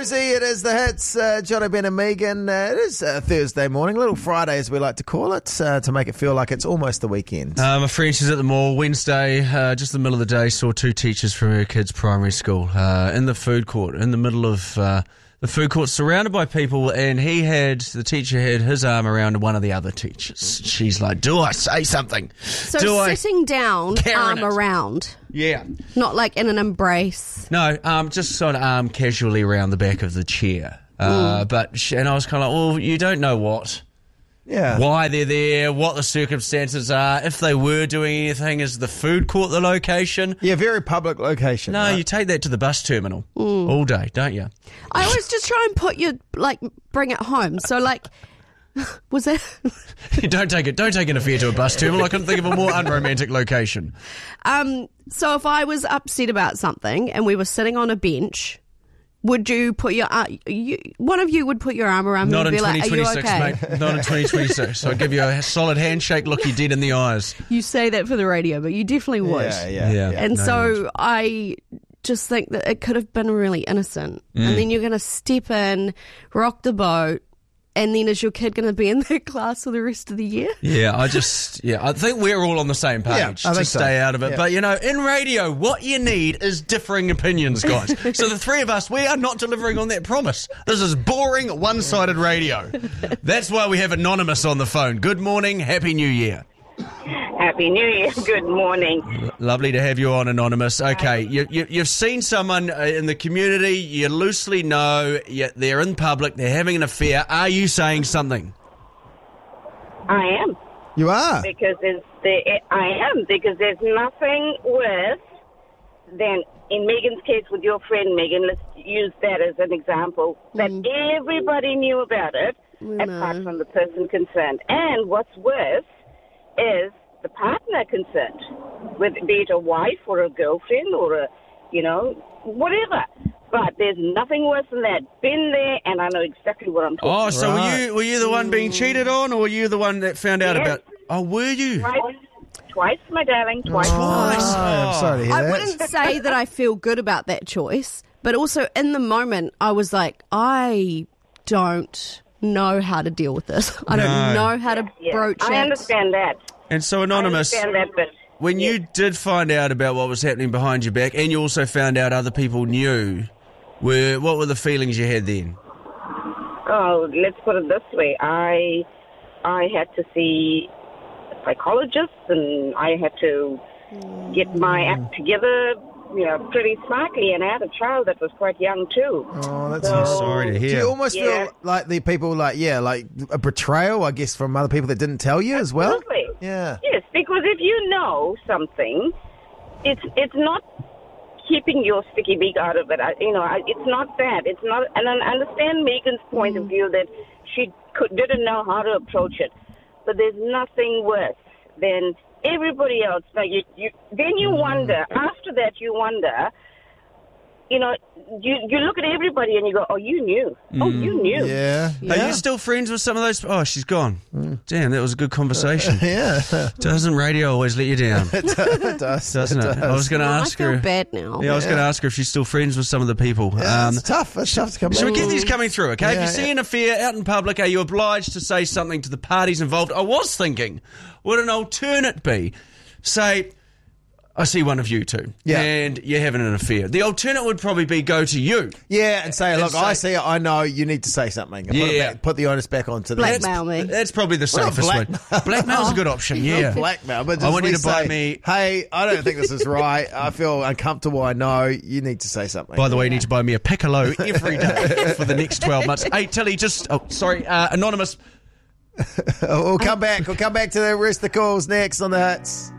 Rosie, it is the hits. Johnny, Ben and Megan. It is Thursday morning, little Friday as we like to call it, to make it feel like it's almost the weekend. My friend, she's at the mall Wednesday, just in the middle of the day, saw two teachers from her kids' primary school in the food court, in the middle of the food court, surrounded by people, and the teacher had his arm around one of the other teachers. She's like, do I say something? So sitting down, arm around. Yeah. Not like in an embrace. No, just sort of arm casually around the back of the chair. And I was kind of like, well, you don't know what. Yeah. Why they're there, what the circumstances are, if they were doing anything. Is the food court the location? Yeah, very public location. No, right? you take that to the bus terminal all day, don't you? I always just try and bring it home. So was that? Don't take an affair to a bus terminal. I couldn't think of a more unromantic location. So if I was upset about something and we were sitting on a bench, would you put one of you would put your arm around me Not and in be like, are you 2026, okay? mate. Not in 2026. I'll give you a solid handshake, look you dead in the eyes. You say that for the radio, but you definitely would. Yeah. And so I just think that it could have been really innocent. And then you're going to step in, rock the boat, and then is your kid going to be in that class for the rest of the year? Yeah, I think we're all on the same page to stay out of it. Yeah. But, in radio, what you need is differing opinions, guys. So the three of us, we are not delivering on that promise. This is boring, one-sided radio. That's why we have Anonymous on the phone. Good morning, Happy New Year. Happy New Year. Good morning. Lovely to have you on, Anonymous. Okay, you've seen someone in the community, you loosely know, they're in public, they're having an affair. Are you saying something? I am. You are? Because there's nothing worse than, in Megan's case with your friend Megan, let's use that as an example, that everybody knew about it, apart from the person concerned. And what's worse is the partner concerned, be it a wife or a girlfriend or whatever. But there's nothing worse than that. Been there, and I know exactly what I'm talking about. Oh, so were you the one being cheated on, or were you the one that found out about? Oh, were you? Twice, my darling, twice. I'm sorry to hear that. I wouldn't say that I feel good about that choice, but also in the moment, I was like, I don't know how to deal with this. I don't know how to broach it. I understand that. And so, Anonymous, when you did find out about what was happening behind your back, and you also found out other people knew, what were the feelings you had then? Oh, let's put it this way. I had to see a psychologist, and I had to get my act together, pretty smartly, and I had a child that was quite young too. Oh, that's sorry to hear. Do you almost feel like the people, like a betrayal, I guess, from other people that didn't tell you as well? Absolutely. Yeah. Yes, because if you know something, it's not keeping your sticky beak out of it. It's not that. It's not, and I understand Megan's point of view that she didn't know how to approach it. But there's nothing worse than everybody else. Then you wonder. After that, you wonder. You look at everybody and you go, oh, you knew. Oh, you knew. Yeah. Are you still friends with some of those? Oh, she's gone. Damn, that was a good conversation. Yeah. Doesn't radio always let you down? It does. Doesn't it? I was going to ask her. I feel bad now. Yeah, I was going to ask her if she's still friends with some of the people. Yeah, it's tough. It's tough to come back. Should we get these coming through, okay? Yeah, if you see an affair out in public, are you obliged to say something to the parties involved? I was thinking, would an alternate be, say, I see one of you two, and you're having an affair. The alternate would probably be go to you. Yeah, and say, look, I see it, I know, you need to say something. Put the onus back onto them. Blackmail me. That's probably the safest one. Blackmail's a good option, yeah. Blackmail, but I want you to say, buy me... hey, I don't think this is right. I feel uncomfortable, I know. You need to say something. By the way, you need to buy me a piccolo every day for the next 12 months. Hey, Tilly, Anonymous. We'll come back. We'll come back to the rest of the calls next on the Hits.